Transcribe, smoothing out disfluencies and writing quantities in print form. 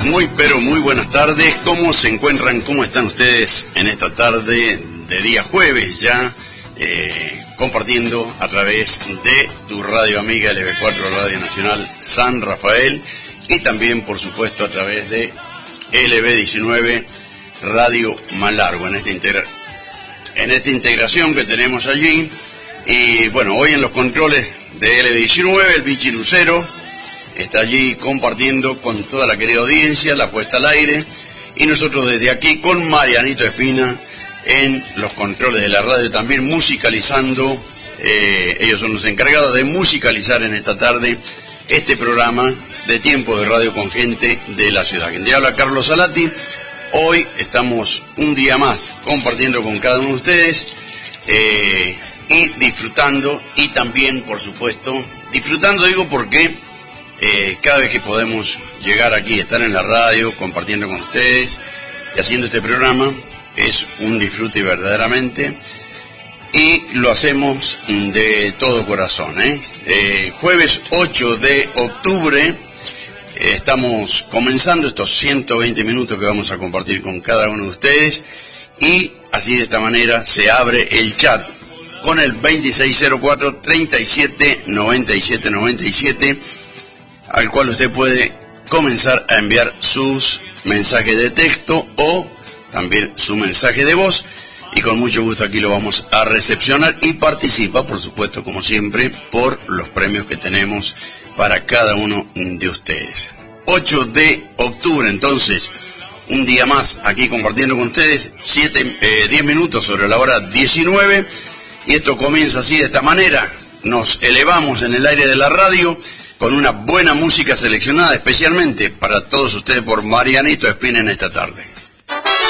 Muy pero muy buenas tardes. ¿Cómo se encuentran? ¿Cómo están ustedes en esta tarde de día jueves ya? Compartiendo a través de tu radio amiga LB4 Radio Nacional San Rafael y también por supuesto a través de LB19 Radio Malargo en esta integración que tenemos allí. Y bueno, hoy en los controles de LB19 el Bichi Lucero está allí compartiendo con toda la querida audiencia la puesta al aire, y nosotros desde aquí con Marianito Espina en los controles de la radio también musicalizando. Ellos son los encargados de musicalizar en esta tarde este programa de Tiempo de Radio con gente de la ciudad. Quien te habla, Carlos Salati. Hoy estamos un día más compartiendo con cada uno de ustedes y disfrutando, y también por supuesto disfrutando, digo porque cada vez que podemos llegar aquí, estar en la radio, compartiendo con ustedes y haciendo este programa, es un disfrute verdaderamente, y lo hacemos de todo corazón. Jueves 8 de octubre, estamos comenzando estos 120 minutos que vamos a compartir con cada uno de ustedes, y así de esta manera se abre el chat con el 2604-379797, al cual usted puede comenzar a enviar sus mensajes de texto o también su mensaje de voz, y con mucho gusto aquí lo vamos a recepcionar, y participa, por supuesto, como siempre, por los premios que tenemos para cada uno de ustedes. 8 de octubre, entonces, un día más aquí compartiendo con ustedes, 10 minutos sobre la hora 19, y esto comienza así, de esta manera. Nos elevamos en el aire de la radio con una buena música seleccionada especialmente para todos ustedes por Marianito Espina en esta tarde.